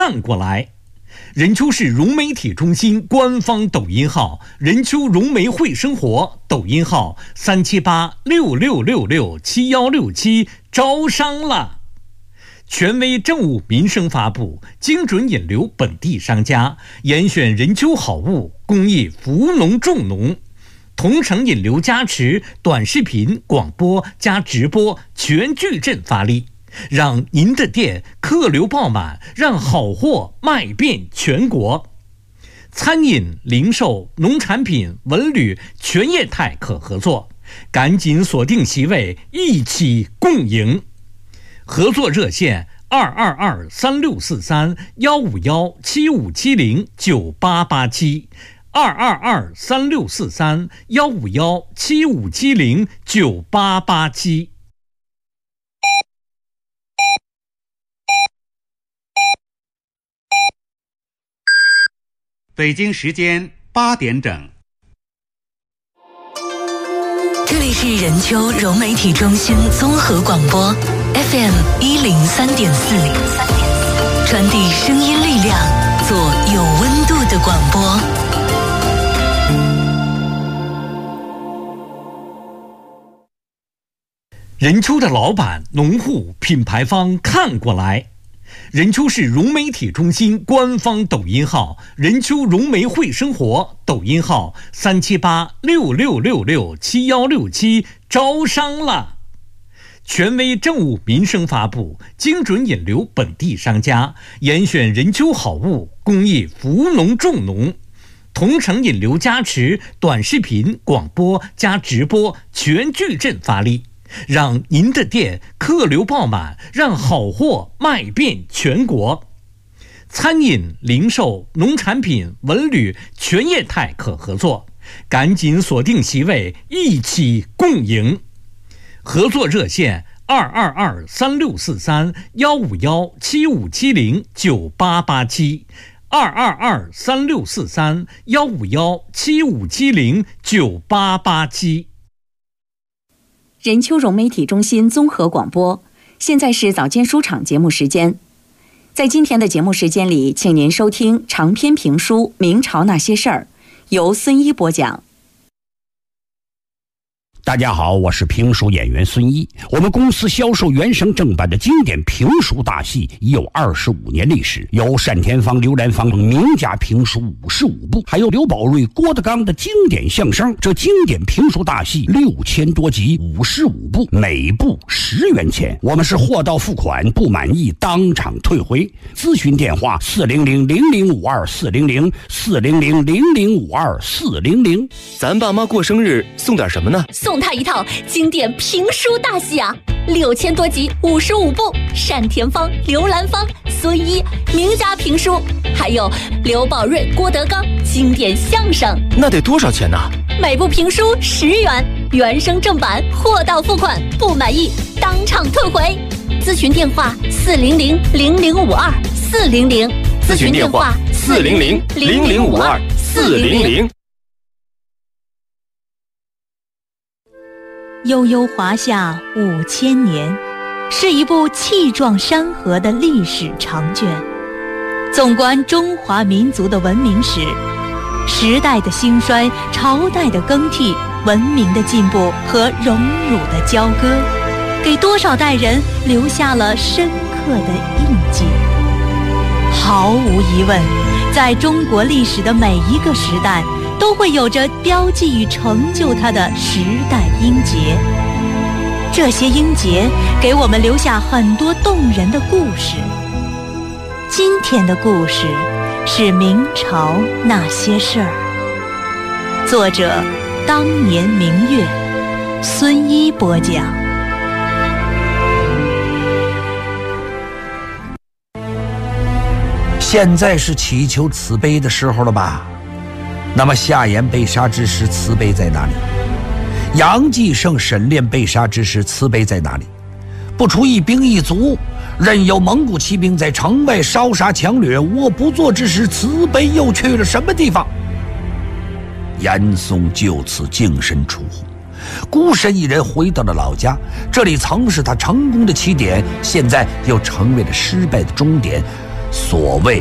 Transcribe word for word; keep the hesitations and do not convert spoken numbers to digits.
看过来。任丘市融媒体中心官方抖音号任丘融媒会生活，抖音号三七八六六六六七幺六七招商了。权威政务民生发布，精准引流本地商家，严选任丘好物，公益扶农种农。同城引流加持，短视频、广播加直播全矩阵发力，让您的店客流爆满，让好货卖遍全国。餐饮、零售、农产品、文旅全业态可合作，赶紧锁定席位，一起共赢。合作热线二二二三六四三幺五幺七五七零九八八七。二二二三六四三幺五幺七五七零九八八七。 北京时间八点整。 这里是任丘融媒体中心综合广播 F M 一零三点四，传递声音力量，做有温度的广播。 任丘的老板、农户、品牌方看过来。任丘市融媒体中心官方抖音号任丘融媒会生活，抖音号三七八六六六六七幺六七招商了。权威政务民生发布，精准引流本地商家，严选任丘好物，公益扶农种农。同城引流加持，短视频、广播加直播全矩阵发力，让您的店客流爆满，让好货卖遍全国。餐饮、零售、农产品、文旅全业态可合作，赶紧锁定席位，一起共赢。合作热线二二二三六四三幺五幺七五七零九八八七。二二二三六四三幺五幺七五七零九八八七。 任丘融媒体中心综合广播，现在是早间书场节目时间。在今天的节目时间里，请您收听长篇评书《明朝那些事儿》，由孙一播讲。 大家好，我是评书演员孙一。我们公司销售原声正版的经典评书大戏已有二十五年历史，有单田芳、刘兰芳等名家评书五十五部，还有刘宝瑞、郭德纲的经典相声。这经典评书大戏六千多集，五十五部，每部十元钱。我们是货到付款，不满意当场退回。咨询电话四零零零零五二四零零四零零零零五二四零零。 咱爸妈过生日送点什么呢？ 送他一套经典评书大戏啊，六千多集，五十五部，单田芳、刘兰芳、孙一名家评书，还有刘宝瑞、郭德纲经典相声。 那得多少钱呢？ 每部评书十元，原声正版，货到付款，不满意当场退回。咨询电话四零零零零五二四零零， 咨询电话四零零零零五二四零零。 悠悠华夏五千年，是一部气壮山河的历史长卷。纵观中华民族的文明史，时代的兴衰，朝代的更替，文明的进步和荣辱的交割，给多少代人留下了深刻的印记。毫无疑问，在中国历史的每一个时代，都会有着标记与成就它的时代英杰。这些英杰给我们留下很多动人的故事。今天的故事是明朝那些事儿，作者当年明月，孙一播讲。 现在是祈求慈悲的时候了吧？那么夏言被杀之时，慈悲在哪里？杨继盛沈炼被杀之时，慈悲在哪里？不出一兵一卒，任由蒙古骑兵在城外烧杀抢掠，我不做之时，慈悲又去了什么地方？严嵩就此净身出户，孤身一人回到了老家，这里曾是他成功的起点，现在又成为了失败的终点。 所谓